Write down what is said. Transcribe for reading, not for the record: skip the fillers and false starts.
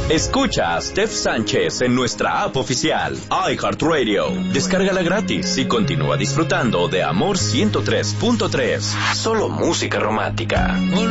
Escucha a Steph Sánchez en nuestra app oficial, iHeartRadio. Descárgala gratis y continúa disfrutando de Amor 103.3. Solo música romántica.